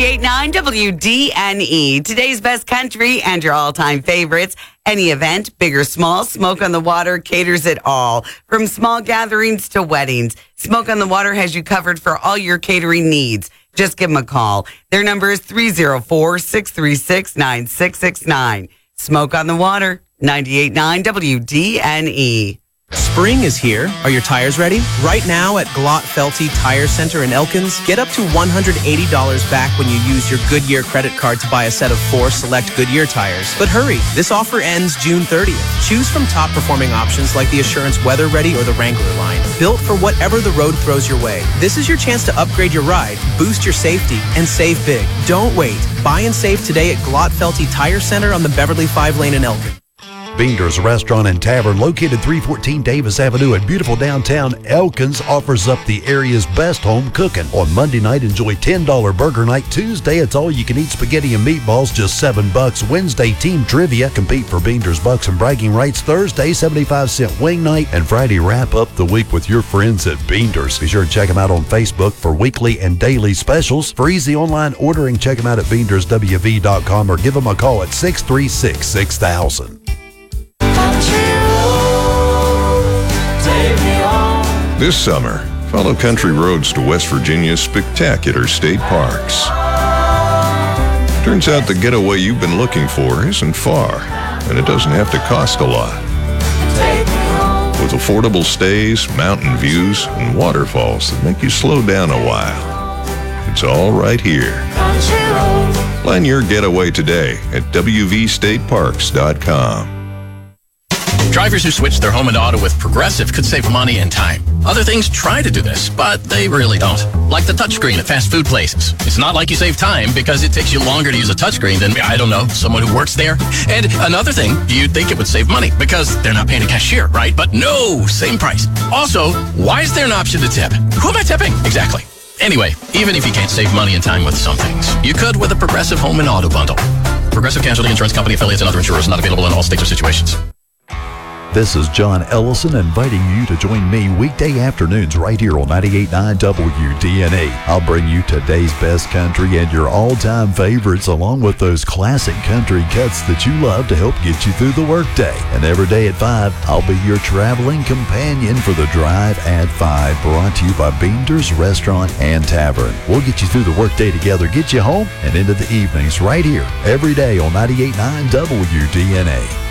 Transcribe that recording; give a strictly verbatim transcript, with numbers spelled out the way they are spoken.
ninety-eight point nine W D N E. Today's best country and your all-time favorites. Any event, big or small, Smoke on the Water caters it all. From small gatherings to weddings, Smoke on the Water has you covered for all your catering needs. Just give them a call. Their number is three oh four, six three six, nine six six nine. Smoke on the Water, ninety-eight point nine W D N E. Spring is here. Are your tires ready? Right now at Glott Felty Tire Center in Elkins, get up to one hundred eighty dollars back when you use your Goodyear credit card to buy a set of four select Goodyear tires. But hurry, this offer ends June thirtieth. Choose from top performing options like the Assurance Weather Ready or the Wrangler line. Built for whatever the road throws your way. This is your chance to upgrade your ride, boost your safety, and save big. Don't wait. Buy and save today at Glott Felty Tire Center on the Beverly five lane in Elkins. Beander's Restaurant and Tavern, located three fourteen Davis Avenue in beautiful downtown Elkins, offers up the area's best home cooking. On Monday night, enjoy ten dollar burger night. Tuesday, it's all you can eat spaghetti and meatballs, just seven bucks. Wednesday, team trivia. Compete for Beander's bucks and bragging rights. Thursday, seventy-five cent wing night. And Friday, wrap up the week with your friends at Beander's. Be sure to check them out on Facebook for weekly and daily specials. For easy online ordering, check them out at beanders w v dot com or give them a call at six three six, six thousand. This summer, follow country roads to West Virginia's spectacular state parks. Turns out the getaway you've been looking for isn't far, and it doesn't have to cost a lot. With affordable stays, mountain views, and waterfalls that make you slow down a while. It's all right here. Plan your getaway today at w v state parks dot com. Drivers who switch their home and auto with Progressive could save money and time. Other things try to do this, but they really don't. Like the touchscreen at fast food places. It's not like you save time because it takes you longer to use a touchscreen than, I don't know, someone who works there. And another thing, you'd think it would save money because they're not paying a cashier, right? But no, same price. Also, why is there an option to tip? Who am I tipping? Exactly. Anyway, even if you can't save money and time with some things, you could with a Progressive home and auto bundle. Progressive Casualty Insurance Company affiliates and other insurers not available in all states or situations. This is John Ellison inviting you to join me weekday afternoons right here on ninety-eight point nine W D N A. I'll bring you today's best country and your all-time favorites along with those classic country cuts that you love to help get you through the workday. And every day at five, I'll be your traveling companion for the Drive at five, brought to you by Beander's Restaurant and Tavern. We'll get you through the workday together, get you home and into the evenings right here every day on ninety-eight point nine W D N A.